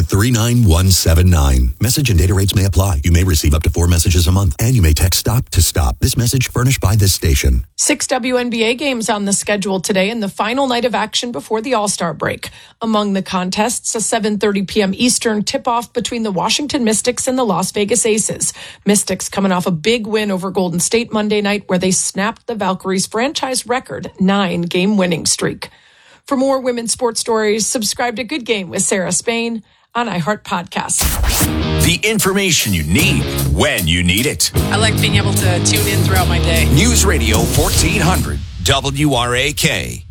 39179. Message and data rates may apply. You may receive up to 4 messages a month, and you may text STOP to STOP. This message furnished by this station. 6 WNBA games on the schedule today in the final night of action before the All-Star break. Among the contests, a 7:30 p.m. Eastern tip-off between the Washington Mystics and the Las Vegas Aces. Mystics coming off a big win over Golden State Monday night where they snapped the Valkyries' franchise record 9-game winning streak. For more women's sports stories, subscribe to Good Game with Sarah Spain on iHeart Podcasts. The information you need when you need it. I like being able to tune in throughout my day. News Radio 1400 WRAK.